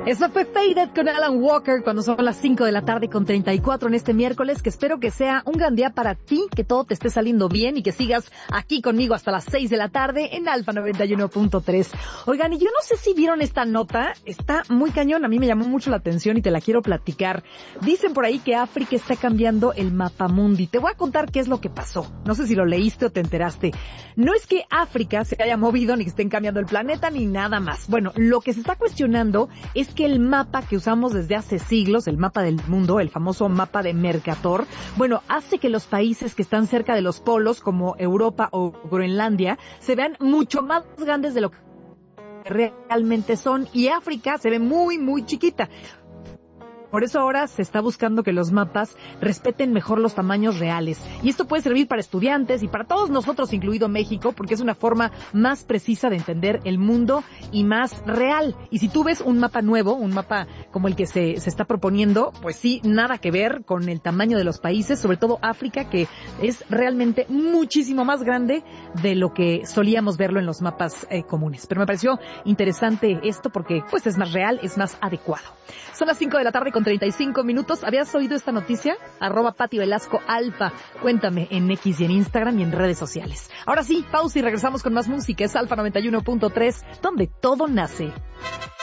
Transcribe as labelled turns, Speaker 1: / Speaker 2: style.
Speaker 1: Eso fue Faded con Alan Walker cuando son las 5 de la tarde con 34 en este miércoles, que espero que sea un gran día para ti, que todo te esté saliendo bien y que sigas aquí conmigo hasta las 6 de la tarde en Alfa 91.3. Oigan, y yo no sé si vieron esta nota, está muy cañón, a mí me llamó mucho la atención y te la quiero platicar. Dicen por ahí que África está cambiando el mapamundi. Te voy a contar qué es lo que pasó. No sé si lo leíste o te enteraste. No es que África se haya movido ni que estén cambiando el planeta ni nada más. Bueno, lo que se está cuestionando es que el mapa que usamos desde hace siglos, el mapa del mundo, el famoso mapa de Mercator, bueno, hace que los países que están cerca de los polos, como Europa o Groenlandia, se vean mucho más grandes de lo que realmente son, y África se ve muy, muy chiquita. Por eso ahora se está buscando que los mapas respeten mejor los tamaños reales. Y esto puede servir para estudiantes y para todos nosotros, incluido México, porque es una forma más precisa de entender el mundo y más real. Y si tú ves un mapa nuevo, un mapa como el que se está proponiendo, pues sí, nada que ver con el tamaño de los países, sobre todo África, que es realmente muchísimo más grande de lo que solíamos verlo en los mapas comunes. Pero me pareció interesante esto porque pues es más real, es más adecuado. Son las 5 de la tarde con 35 minutos. ¿Habías oído esta noticia? @Pati Velasco Alfa. Cuéntame en X y en Instagram y en redes sociales. Ahora sí, pausa y regresamos con más música. Es Alfa 91.3, donde todo nace.